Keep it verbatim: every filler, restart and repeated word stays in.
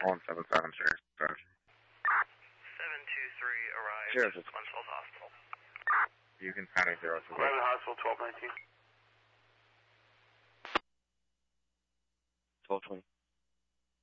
one seven seven, Sheriff. seven two three arrived. Sheriff. Wensville Hospital. Beacon County zero two. eleven Hospital twelve nineteen. twelve twenty.